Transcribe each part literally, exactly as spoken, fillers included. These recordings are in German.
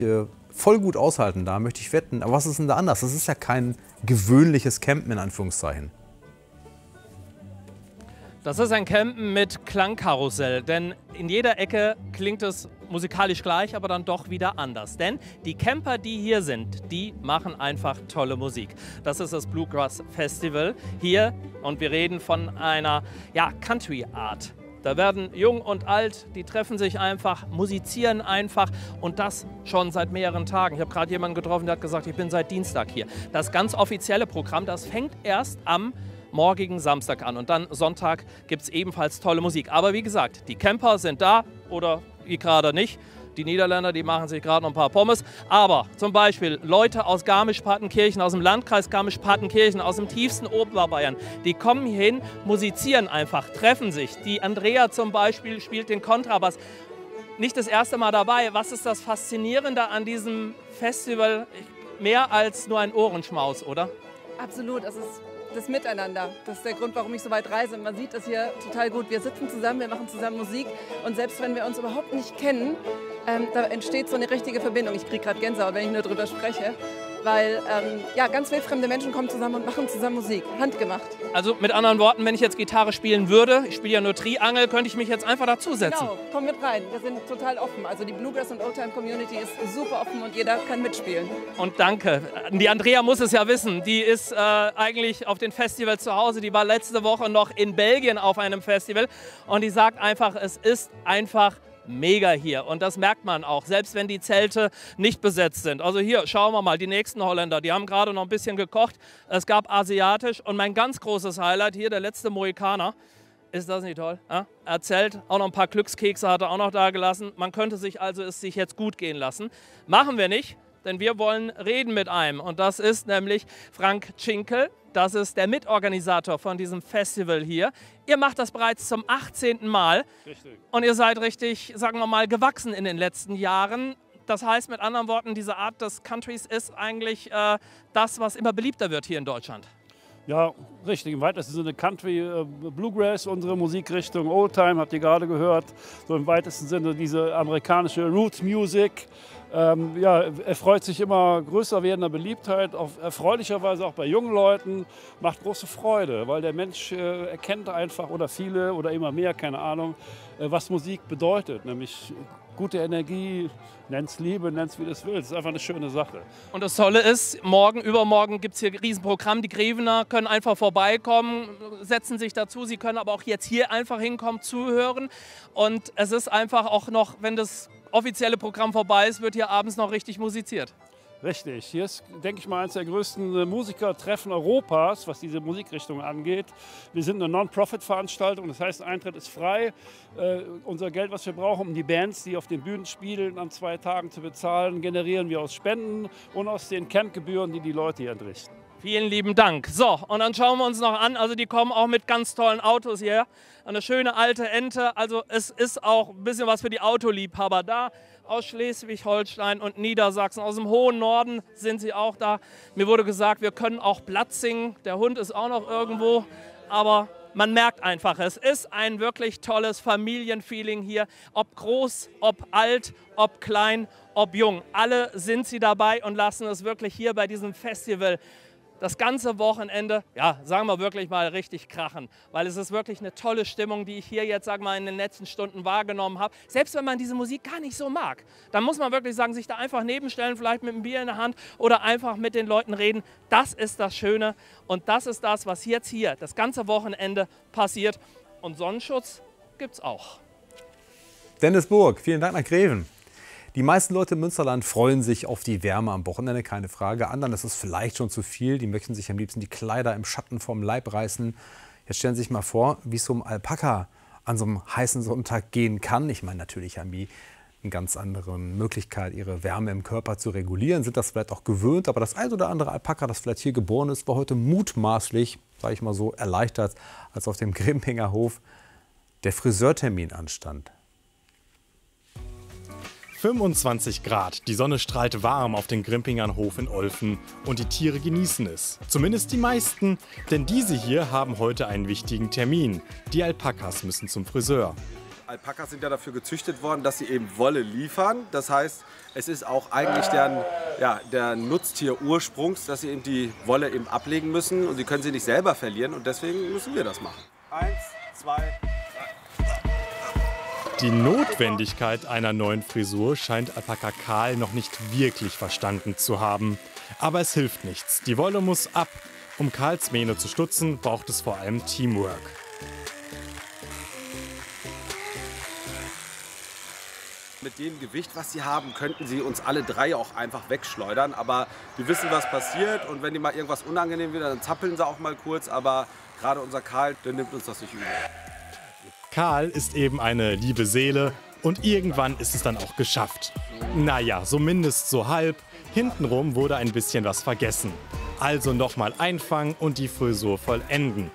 äh, voll gut aushalten da, möchte ich wetten. Aber was ist denn da anders? Das ist ja kein gewöhnliches Campen in Anführungszeichen. Das ist ein Campen mit Klangkarussell, denn in jeder Ecke klingt es musikalisch gleich, aber dann doch wieder anders. Denn die Camper, die hier sind, die machen einfach tolle Musik. Das ist das Bluegrass Festival hier und wir reden von einer ja, Country Art. Da werden jung und alt, die treffen sich einfach, musizieren einfach und das schon seit mehreren Tagen. Ich habe gerade jemanden getroffen, der hat gesagt, ich bin seit Dienstag hier. Das ganz offizielle Programm, das fängt erst am morgigen Samstag an und dann Sonntag gibt es ebenfalls tolle Musik. Aber wie gesagt, die Camper sind da oder wie gerade nicht. Die Niederländer, die machen sich gerade noch ein paar Pommes. Aber zum Beispiel Leute aus Garmisch-Partenkirchen, aus dem Landkreis Garmisch-Partenkirchen, aus dem tiefsten Oberbayern, die kommen hierhin, musizieren einfach, treffen sich. Die Andrea zum Beispiel spielt den Kontrabass. Nicht das erste Mal dabei. Was ist das Faszinierende an diesem Festival? Mehr als nur ein Ohrenschmaus, oder? Absolut. Es ist das Miteinander. Das ist der Grund, warum ich so weit reise. Man sieht das hier total gut. Wir sitzen zusammen, wir machen zusammen Musik und selbst wenn wir uns überhaupt nicht kennen, ähm, da entsteht so eine richtige Verbindung. Ich kriege gerade Gänsehaut, wenn ich nur drüber spreche, weil ähm, ja, ganz wildfremde Menschen kommen zusammen und machen zusammen Musik, handgemacht. Also mit anderen Worten, wenn ich jetzt Gitarre spielen würde, ich spiele ja nur Triangel, könnte ich mich jetzt einfach dazusetzen. Genau, komm mit rein. Wir sind total offen. Also die Bluegrass- und Oldtime-Community ist super offen und jeder kann mitspielen. Und danke. Die Andrea muss es ja wissen. Die ist äh, eigentlich auf den Festival zu Hause. Die war letzte Woche noch in Belgien auf einem Festival. Und die sagt einfach, es ist einfach mega hier und das merkt man auch, selbst wenn die Zelte nicht besetzt sind. Also hier, schauen wir mal, die nächsten Holländer, die haben gerade noch ein bisschen gekocht. Es gab asiatisch und mein ganz großes Highlight hier, der letzte Mohikaner. Ist das nicht toll? Ja? Erzählt, auch noch ein paar Glückskekse hat er auch noch da gelassen. Man könnte sich also es sich jetzt gut gehen lassen. Machen wir nicht, denn wir wollen reden mit einem und das ist nämlich Frank Tschinkel. Das ist der Mitorganisator von diesem Festival hier. Ihr macht das bereits zum achtzehnten Mal. Richtig. Und ihr seid richtig, sagen wir mal, gewachsen in den letzten Jahren. Das heißt mit anderen Worten, diese Art des Countries ist eigentlich äh, das, was immer beliebter wird hier in Deutschland. Ja, richtig. Im weitesten Sinne Country, äh, Bluegrass, unsere Musikrichtung, Oldtime, habt ihr gerade gehört. So im weitesten Sinne diese amerikanische Roots Music. Ähm, ja, erfreut sich immer größer werdender Beliebtheit, auch erfreulicherweise auch bei jungen Leuten, macht große Freude, weil der Mensch äh, erkennt einfach, oder viele oder immer mehr, keine Ahnung, äh, was Musik bedeutet, nämlich gute Energie, nenn's Liebe, nenn's wie du es willst, das ist einfach eine schöne Sache. Und das Tolle ist, morgen, übermorgen gibt es hier ein Riesenprogramm, die Grevener können einfach vorbeikommen, setzen sich dazu, sie können aber auch jetzt hier einfach hinkommen, zuhören und es ist einfach auch noch, wenn das offizielle Programm vorbei ist, wird hier abends noch richtig musiziert. Richtig. Hier ist, denke ich mal, eines der größten Musikertreffen Europas, was diese Musikrichtung angeht. Wir sind eine Non-Profit-Veranstaltung, das heißt, Eintritt ist frei. Äh, unser Geld, was wir brauchen, um die Bands, die auf den Bühnen spielen, an zwei Tagen zu bezahlen, generieren wir aus Spenden und aus den Campgebühren, die die Leute hier entrichten. Vielen lieben Dank. So, und dann schauen wir uns noch an, also die kommen auch mit ganz tollen Autos hier. Eine schöne alte Ente, also es ist auch ein bisschen was für die Autoliebhaber da. Aus Schleswig-Holstein und Niedersachsen, aus dem hohen Norden sind sie auch da. Mir wurde gesagt, wir können auch Platz singen, der Hund ist auch noch irgendwo, aber man merkt einfach, es ist ein wirklich tolles Familienfeeling hier, ob groß, ob alt, ob klein, ob jung. Alle sind sie dabei und lassen es wirklich hier bei diesem Festival das ganze Wochenende, ja, sagen wir wirklich mal richtig krachen, weil es ist wirklich eine tolle Stimmung, die ich hier jetzt, sag mal, in den letzten Stunden wahrgenommen habe. Selbst wenn man diese Musik gar nicht so mag, dann muss man wirklich sagen, sich da einfach nebenstellen, vielleicht mit einem Bier in der Hand oder einfach mit den Leuten reden. Das ist das Schöne und das ist das, was jetzt hier das ganze Wochenende passiert. Und Sonnenschutz gibt's auch. Dennis Burg, vielen Dank nach Greven. Die meisten Leute im Münsterland freuen sich auf die Wärme am Wochenende, keine Frage. Anderen ist es vielleicht schon zu viel. Die möchten sich am liebsten die Kleider im Schatten vom Leib reißen. Jetzt stellen Sie sich mal vor, wie es so ein Alpaka an so einem heißen Sonntag gehen kann. Ich meine, natürlich haben die eine ganz andere Möglichkeit, ihre Wärme im Körper zu regulieren, sind das vielleicht auch gewöhnt. Aber das ein oder andere Alpaka, das vielleicht hier geboren ist, war heute mutmaßlich, sage ich mal so, erleichtert, als auf dem Grimpinger Hof der Friseurtermin anstand. fünfundzwanzig Grad, die Sonne strahlt warm auf den Grimpingern Hof in Olfen und die Tiere genießen es. Zumindest die meisten, denn diese hier haben heute einen wichtigen Termin. Die Alpakas müssen zum Friseur. Alpakas sind ja dafür gezüchtet worden, dass sie eben Wolle liefern. Das heißt, es ist auch eigentlich deren, ja, der Nutztier Ursprungs, dass sie eben die Wolle eben ablegen müssen und sie können sie nicht selber verlieren und deswegen müssen wir das machen. Eins, zwei, Die Notwendigkeit einer neuen Frisur scheint Alpaka Karl noch nicht wirklich verstanden zu haben. Aber es hilft nichts. Die Wolle muss ab. Um Karls Mähne zu stutzen, braucht es vor allem Teamwork. Mit dem Gewicht, was sie haben, könnten sie uns alle drei auch einfach wegschleudern. Aber wir wissen, was passiert und wenn die mal irgendwas unangenehm wird, dann zappeln sie auch mal kurz. Aber gerade unser Karl, der nimmt uns das nicht übel. Karl ist eben eine liebe Seele und irgendwann ist es dann auch geschafft. Naja, zumindest so halb. Hintenrum wurde ein bisschen was vergessen. Also nochmal einfangen und die Frisur vollenden.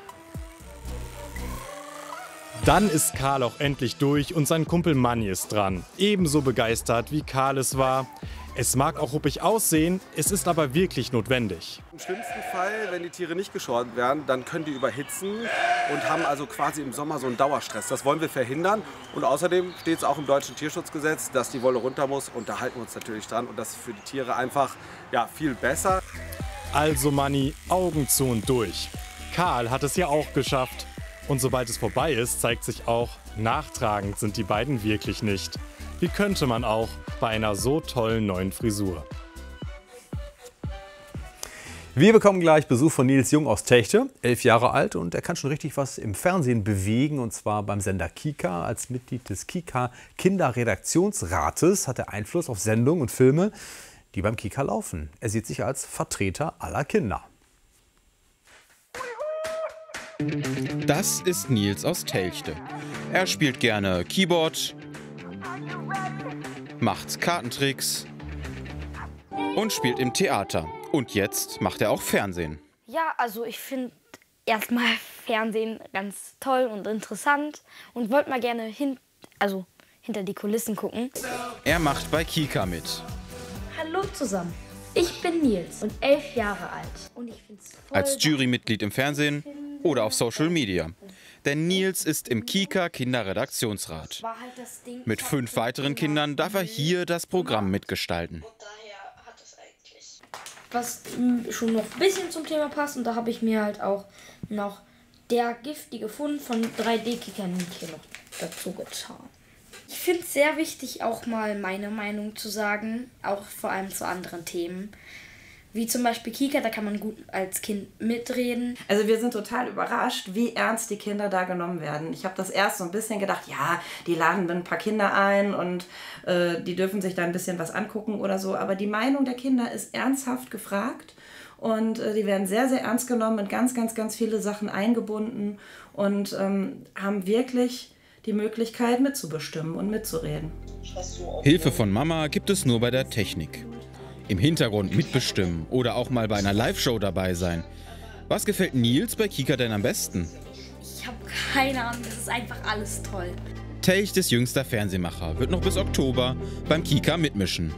Dann ist Karl auch endlich durch und sein Kumpel Manni ist dran. Ebenso begeistert wie Karl es war. Es mag auch ruppig aussehen, es ist aber wirklich notwendig. Im schlimmsten Fall, wenn die Tiere nicht geschoren werden, dann können die überhitzen und haben also quasi im Sommer so einen Dauerstress. Das wollen wir verhindern. Und außerdem steht es auch im deutschen Tierschutzgesetz, dass die Wolle runter muss. Und da halten wir uns natürlich dran. Und das ist für die Tiere einfach ja, viel besser. Also Manni, Augen zu und durch. Karl hat es ja auch geschafft. Und sobald es vorbei ist, zeigt sich auch, nachtragend sind die beiden wirklich nicht. Wie könnte man auch bei einer so tollen neuen Frisur? Wir bekommen gleich Besuch von Nils Jung aus Techte, elf Jahre alt, und er kann schon richtig was im Fernsehen bewegen, und zwar beim Sender Kika. Als Mitglied des Kika Kinderredaktionsrates hat er Einfluss auf Sendungen und Filme, die beim Kika laufen. Er sieht sich als Vertreter aller Kinder. Das ist Nils aus Telchte. Er spielt gerne Keyboard, macht Kartentricks und spielt im Theater. Und jetzt macht er auch Fernsehen. Ja, also ich finde erstmal Fernsehen ganz toll und interessant und wollte mal gerne hin, also hinter die Kulissen gucken. Er macht bei Kika mit. Hallo zusammen, ich bin Nils und elf Jahre alt. Und ich find's voll Als Jurymitglied im Fernsehen oder auf Social Media. Denn Nils ist im Kika Kinderredaktionsrat. Mit fünf weiteren Kindern darf er hier das Programm mitgestalten. Was schon noch ein bisschen zum Thema passt, und da habe ich mir halt auch noch der giftige Fund von drei D-Kikaninchen noch dazu getan. Ich finde es sehr wichtig, auch mal meine Meinung zu sagen, auch vor allem zu anderen Themen. Wie zum Beispiel Kika, da kann man gut als Kind mitreden. Also wir sind total überrascht, wie ernst die Kinder da genommen werden. Ich habe das erst so ein bisschen gedacht, ja, die laden ein paar Kinder ein und äh, die dürfen sich da ein bisschen was angucken oder so. Aber die Meinung der Kinder ist ernsthaft gefragt und äh, die werden sehr, sehr ernst genommen und ganz, ganz, ganz viele Sachen eingebunden und ähm, haben wirklich die Möglichkeit mitzubestimmen und mitzureden. Hilfe von Mama gibt es nur bei der Technik. Im Hintergrund mitbestimmen oder auch mal bei einer Live-Show dabei sein. Was gefällt Nils bei Kika denn am besten? Ich habe keine Ahnung, das ist einfach alles toll. Telchtes jüngster Fernsehmacher wird noch bis Oktober beim Kika mitmischen.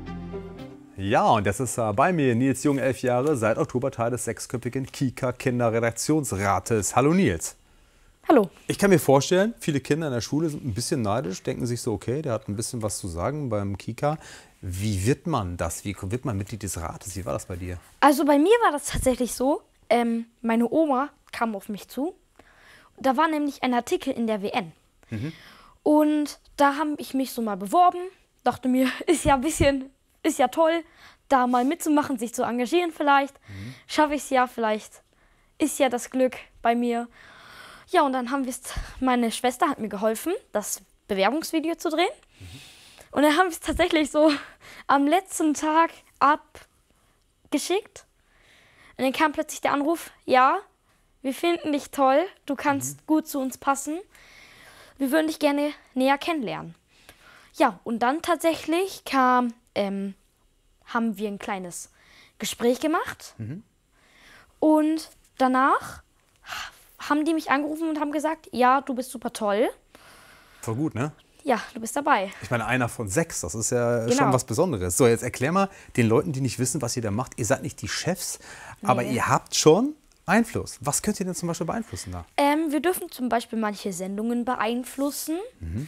Ja, und das ist äh, bei mir Nils Jung, elf Jahre, seit Oktober Teil des sechsköpfigen Kika Kinderredaktionsrates. Hallo Nils. Hallo. Ich kann mir vorstellen, viele Kinder in der Schule sind ein bisschen neidisch, denken sich so, okay, der hat ein bisschen was zu sagen beim Kika. Wie wird man das? Wie wird man Mitglied des Rates? Wie war das bei dir? Also bei mir war das tatsächlich so, ähm, meine Oma kam auf mich zu. Da war nämlich ein Artikel in der W N. Mhm. Und da habe ich mich so mal beworben. Dachte mir, ist ja ein bisschen, ist ja toll, da mal mitzumachen, sich zu engagieren vielleicht. Mhm. Schaffe ich es ja, vielleicht ist ja das Glück bei mir. Ja, und dann haben wir es, meine Schwester hat mir geholfen, das Bewerbungsvideo zu drehen. Mhm. Und dann haben wir es tatsächlich so am letzten Tag abgeschickt. Und dann kam plötzlich der Anruf, ja, wir finden dich toll, du kannst mhm. gut zu uns passen. Wir würden dich gerne näher kennenlernen. Ja, und dann tatsächlich kam, ähm, haben wir ein kleines Gespräch gemacht. Mhm. Und danach haben die mich angerufen und haben gesagt, ja, du bist super toll. Voll gut, ne? Ja, du bist dabei. Ich meine, einer von sechs, das ist ja genau. schon was Besonderes. So, jetzt erklär mal den Leuten, die nicht wissen, was ihr da macht. Ihr seid nicht die Chefs, nee. aber ihr habt schon Einfluss. Was könnt ihr denn zum Beispiel beeinflussen da? Ähm, wir dürfen zum Beispiel manche Sendungen beeinflussen. Mhm.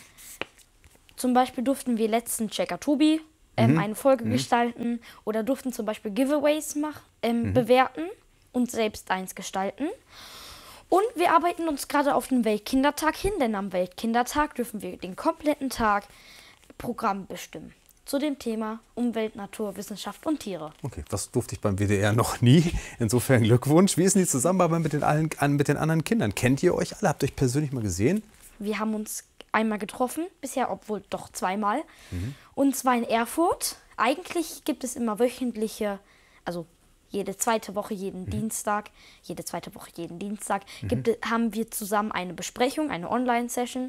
Zum Beispiel durften wir letzten Checker Tobi ähm, mhm. eine Folge mhm. gestalten oder durften zum Beispiel Giveaways mach, ähm, mhm. bewerten und selbst eins gestalten. Und wir arbeiten uns gerade auf den Weltkindertag hin, denn am Weltkindertag dürfen wir den kompletten Tag Programm bestimmen. Zu dem Thema Umwelt, Natur, Wissenschaft und Tiere. Okay, das durfte ich beim W D R noch nie. Insofern Glückwunsch. Wie ist denn die Zusammenarbeit mit den, allen, mit den anderen Kindern? Kennt ihr euch alle? Habt ihr euch persönlich mal gesehen? Wir haben uns einmal getroffen, bisher obwohl doch zweimal. Mhm. Und zwar in Erfurt. Eigentlich gibt es immer wöchentliche, also jede zweite Woche, jeden mhm. Dienstag, jede zweite Woche, jeden Dienstag, mhm. gibt, haben wir zusammen eine Besprechung, eine Online-Session.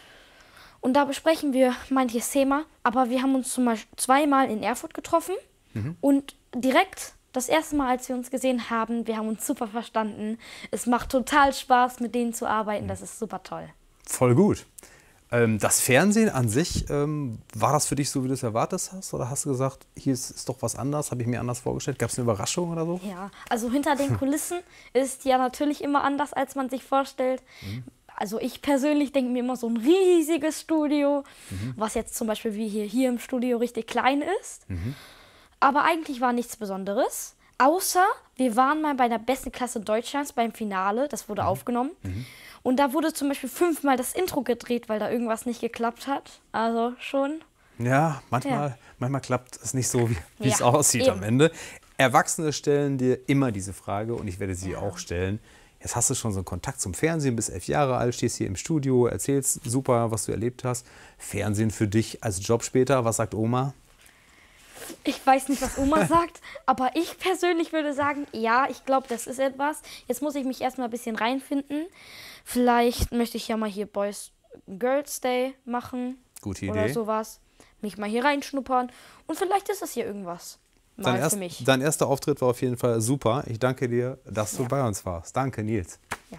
Und da besprechen wir manches Thema, aber wir haben uns zum Beispiel zweimal in Erfurt getroffen mhm. und direkt das erste Mal, als wir uns gesehen haben, wir haben uns super verstanden. Es macht total Spaß, mit denen zu arbeiten, das ist super toll. Voll gut. Ähm, das Fernsehen an sich, ähm, war das für dich so, wie du es erwartet hast? Oder hast du gesagt, hier ist, ist doch was anderes, habe ich mir anders vorgestellt? Gab es eine Überraschung oder so? Ja, also hinter den Kulissen ist ja natürlich immer anders, als man sich vorstellt. Mhm. Also ich persönlich denke mir immer so ein riesiges Studio, mhm. was jetzt zum Beispiel wie hier, hier im Studio richtig klein ist. Mhm. Aber eigentlich war nichts Besonderes, außer wir waren mal bei der besten Klasse Deutschlands beim Finale, das wurde mhm. aufgenommen. Mhm. Und da wurde zum Beispiel fünfmal das Intro gedreht, weil da irgendwas nicht geklappt hat. Also schon. Ja, manchmal, ja. manchmal klappt es nicht so, wie, wie ja, es aussieht eben. am Ende. Erwachsene stellen dir immer diese Frage und ich werde sie ja. auch stellen. Jetzt hast du schon so einen Kontakt zum Fernsehen, bist elf Jahre alt, stehst hier im Studio, erzählst super, was du erlebt hast. Fernsehen für dich als Job später, was sagt Oma? Ich weiß nicht, was Oma sagt, aber ich persönlich würde sagen, ja, ich glaube, das ist etwas. Jetzt muss ich mich erstmal ein bisschen reinfinden. Vielleicht möchte ich ja mal hier Boys Girls Day machen. Gute Idee. Oder sowas. Mich mal hier reinschnuppern und vielleicht ist das hier irgendwas. Mal dein, erst, für mich. dein erster Auftritt war auf jeden Fall super. Ich danke dir, dass du ja. bei uns warst. Danke, Nils. Ja.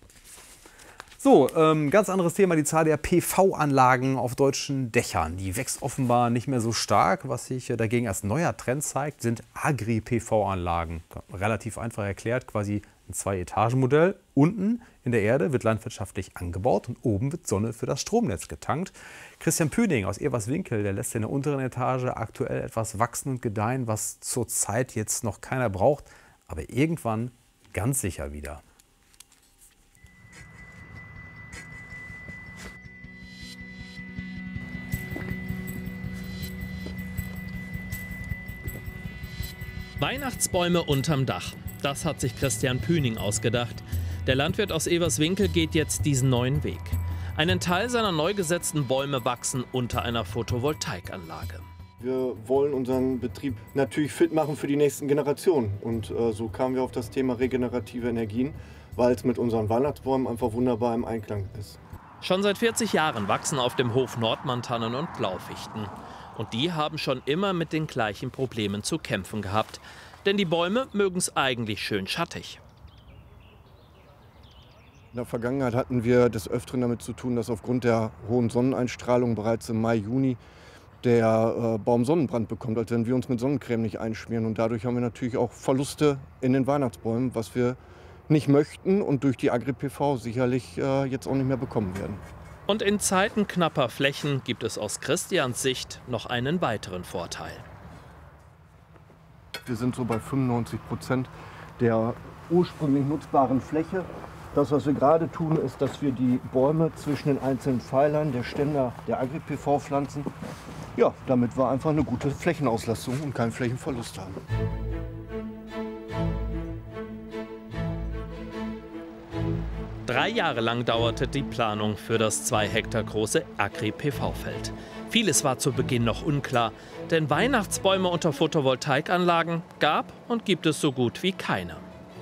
So, ähm, ganz anderes Thema, die Zahl der P V-Anlagen auf deutschen Dächern. Die wächst offenbar nicht mehr so stark. Was sich dagegen als neuer Trend zeigt, sind Agri-P V-Anlagen. Relativ einfach erklärt, quasi ein Zwei-Etagen-Modell. Unten in der Erde wird landwirtschaftlich angebaut und oben wird Sonne für das Stromnetz getankt. Christian Püning aus Eberswinkel, der lässt in der unteren Etage aktuell etwas wachsen und gedeihen, was zurzeit jetzt noch keiner braucht, aber irgendwann ganz sicher wieder. Weihnachtsbäume unterm Dach. Das hat sich Christian Püning ausgedacht. Der Landwirt aus Eberswinkel geht jetzt diesen neuen Weg. Einen Teil seiner neu gesetzten Bäume wachsen unter einer Photovoltaikanlage. Wir wollen unseren Betrieb natürlich fit machen für die nächsten Generationen. Und äh, so kamen wir auf das Thema regenerative Energien, weil es mit unseren Weihnachtsbäumen einfach wunderbar im Einklang ist. Schon seit vierzig Jahren wachsen auf dem Hof Nordmantannen und Blaufichten. Und die haben schon immer mit den gleichen Problemen zu kämpfen gehabt. Denn die Bäume mögen es eigentlich schön schattig. In der Vergangenheit hatten wir des Öfteren damit zu tun, dass aufgrund der hohen Sonneneinstrahlung bereits im Mai, Juni der äh, Baum Sonnenbrand bekommt, als wenn wir uns mit Sonnencreme nicht einschmieren. Und dadurch haben wir natürlich auch Verluste in den Weihnachtsbäumen, was wir nicht möchten und durch die Agri-P V sicherlich äh, jetzt auch nicht mehr bekommen werden. Und in Zeiten knapper Flächen gibt es aus Christians Sicht noch einen weiteren Vorteil. Wir sind so bei fünfundneunzig Prozent der ursprünglich nutzbaren Fläche. Das, was wir gerade tun, ist, dass wir die Bäume zwischen den einzelnen Pfeilern der Ständer der Agri-P V pflanzen. Ja, damit wir einfach eine gute Flächenauslastung und keinen Flächenverlust haben. Drei Jahre lang dauerte die Planung für das zwei Hektar große Agri-P V-Feld. Vieles war zu Beginn noch unklar, denn Weihnachtsbäume unter Photovoltaikanlagen gab und gibt es so gut wie keine.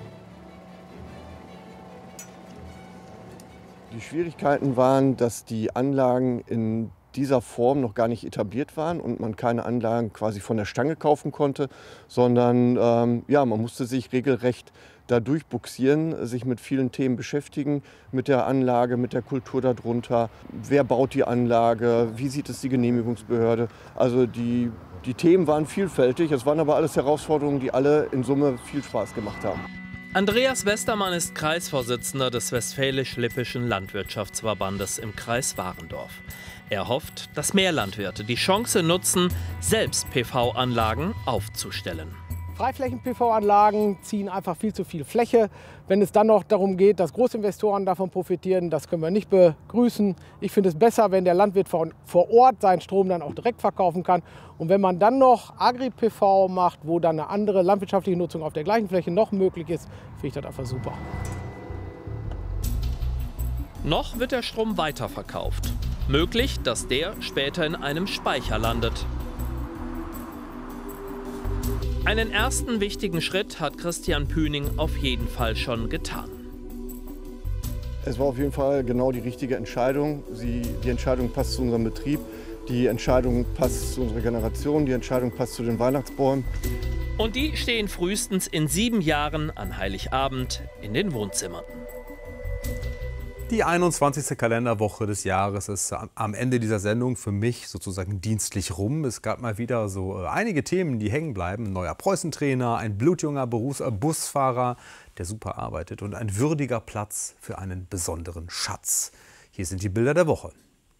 Die Schwierigkeiten waren, dass die Anlagen in dieser Form noch gar nicht etabliert waren und man keine Anlagen quasi von der Stange kaufen konnte, sondern ähm, ja, man musste sich regelrecht da durchbuxieren, sich mit vielen Themen beschäftigen, mit der Anlage, mit der Kultur darunter. Wer baut die Anlage? Wie sieht es die Genehmigungsbehörde? Also die, die Themen waren vielfältig, es waren aber alles Herausforderungen, die alle in Summe viel Spaß gemacht haben. Andreas Westermann ist Kreisvorsitzender des Westfälisch-Lippischen Landwirtschaftsverbandes im Kreis Warendorf. Er hofft, dass mehr Landwirte die Chance nutzen, selbst P V-Anlagen aufzustellen. Freiflächen-P V-Anlagen ziehen einfach viel zu viel Fläche. Wenn es dann noch darum geht, dass Großinvestoren davon profitieren, das können wir nicht begrüßen. Ich finde es besser, wenn der Landwirt vor Ort seinen Strom dann auch direkt verkaufen kann. Und wenn man dann noch Agri-P V macht, wo dann eine andere landwirtschaftliche Nutzung auf der gleichen Fläche noch möglich ist, finde ich das einfach super. Noch wird der Strom weiterverkauft. Möglich, dass der später in einem Speicher landet. Einen ersten wichtigen Schritt hat Christian Püning auf jeden Fall schon getan. Es war auf jeden Fall genau die richtige Entscheidung. Sie, die Entscheidung passt zu unserem Betrieb, die Entscheidung passt zu unserer Generation, die Entscheidung passt zu den Weihnachtsbäumen. Und die stehen frühestens in sieben Jahren an Heiligabend in den Wohnzimmern. Die einundzwanzigste Kalenderwoche des Jahres ist am Ende dieser Sendung für mich sozusagen dienstlich rum. Es gab mal wieder so einige Themen, die hängen bleiben. Ein neuer Preußentrainer, ein blutjunger Berufsbusfahrer, der super arbeitet und ein würdiger Platz für einen besonderen Schatz. Hier sind die Bilder der Woche.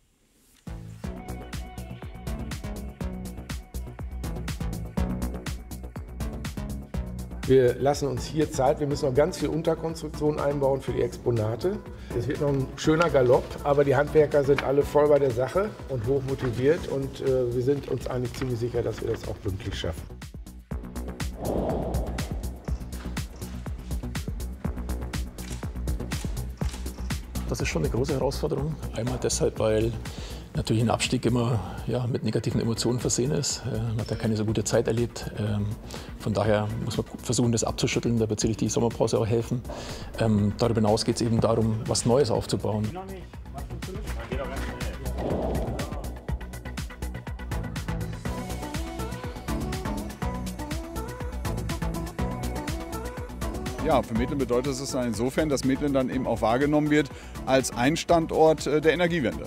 Wir lassen uns hier Zeit. Wir müssen noch ganz viel Unterkonstruktion einbauen für die Exponate. Es wird noch ein schöner Galopp, aber die Handwerker sind alle voll bei der Sache und hoch motiviert. Und äh, wir sind uns eigentlich ziemlich sicher, dass wir das auch pünktlich schaffen. Das ist schon eine große Herausforderung. Einmal deshalb, weil natürlich ein Abstieg immer ja, mit negativen Emotionen versehen ist. Man hat ja keine so gute Zeit erlebt. Von daher muss man versuchen, das abzuschütteln. Da wird sicherlich die Sommerpause auch helfen. Darüber hinaus geht es eben darum, was Neues aufzubauen. Ja, für Metlen bedeutet es dann insofern, dass Metlen dann eben auch wahrgenommen wird als ein Standort der Energiewende.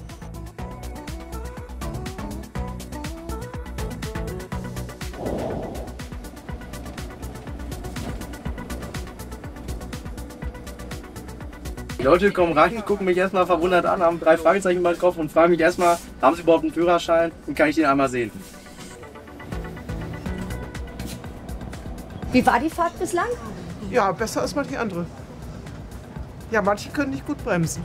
Die Leute kommen rein, gucken mich erstmal verwundert an, haben drei Fragezeichen mal drauf und fragen mich erstmal, haben sie überhaupt einen Führerschein und kann ich den einmal sehen? Wie war die Fahrt bislang? Ja, besser als manche andere. Ja, manche können nicht gut bremsen.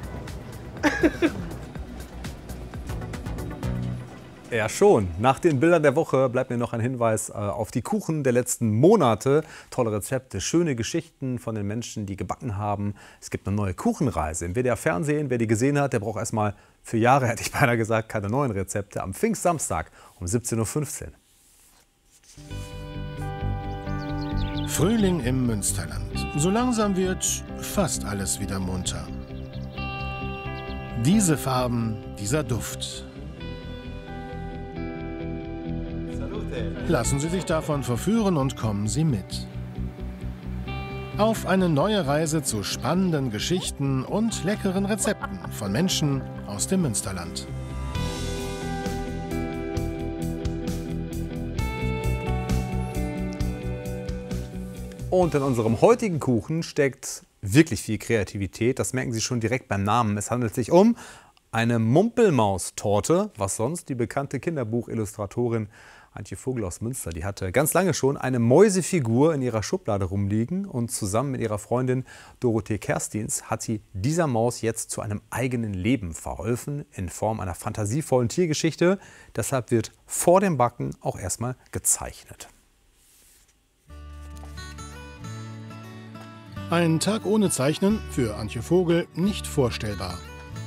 Ja, schon. Nach den Bildern der Woche bleibt mir noch ein Hinweis äh, auf die Kuchen der letzten Monate. Tolle Rezepte, schöne Geschichten von den Menschen, die gebacken haben. Es gibt eine neue Kuchenreise im W D R-Fernsehen. Wer die gesehen hat, der braucht erstmal für Jahre, hätte ich beinahe gesagt, keine neuen Rezepte. Am Pfingstsamstag um siebzehn Uhr fünfzehn. Frühling im Münsterland. So langsam wird fast alles wieder munter. Diese Farben, dieser Duft. Lassen Sie sich davon verführen und kommen Sie mit. Auf eine neue Reise zu spannenden Geschichten und leckeren Rezepten von Menschen aus dem Münsterland. Und in unserem heutigen Kuchen steckt wirklich viel Kreativität. Das merken Sie schon direkt beim Namen. Es handelt sich um eine Mumpelmaus-Torte. Was sonst? Die bekannte Kinderbuchillustratorin Antje Vogel aus Münster, die hatte ganz lange schon eine Mäusefigur in ihrer Schublade rumliegen und zusammen mit ihrer Freundin Dorothee Kerstins hat sie dieser Maus jetzt zu einem eigenen Leben verholfen in Form einer fantasievollen Tiergeschichte. Deshalb wird vor dem Backen auch erstmal gezeichnet. Ein Tag ohne Zeichnen, für Antje Vogel nicht vorstellbar.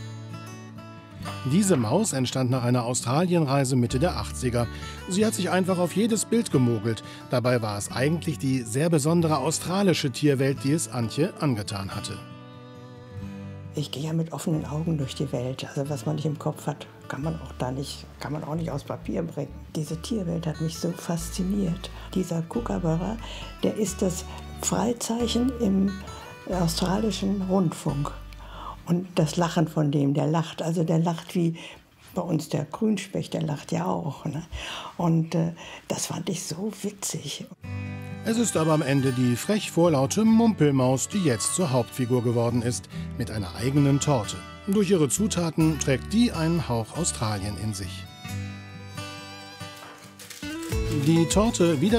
Diese Maus entstand nach einer Australienreise Mitte der achtziger. Sie hat sich einfach auf jedes Bild gemogelt. Dabei war es eigentlich die sehr besondere australische Tierwelt, die es Antje angetan hatte. Ich gehe ja mit offenen Augen durch die Welt. Also was man nicht im Kopf hat, kann man auch da nicht, kann man auch nicht aufs Papier bringen. Diese Tierwelt hat mich so fasziniert. Dieser Kookaburra, der ist das Freizeichen im australischen Rundfunk. Und das Lachen von dem, der lacht, also der lacht wie bei uns der Grünspecht, der lacht ja auch. Ne? Und äh, das fand ich so witzig. Es ist aber am Ende die frech vorlaute Mumpelmaus, die jetzt zur Hauptfigur geworden ist, mit einer eigenen Torte. Durch ihre Zutaten trägt die einen Hauch Australien in sich. Die Torte wieder